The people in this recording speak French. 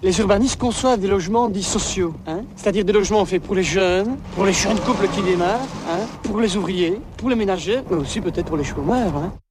Les urbanistes conçoivent des logements dits sociaux, hein, c'est-à-dire des logements faits pour les jeunes couples qui démarrent, hein, pour les ouvriers, pour les ménagers, mais aussi peut-être pour les chômeurs. Hein.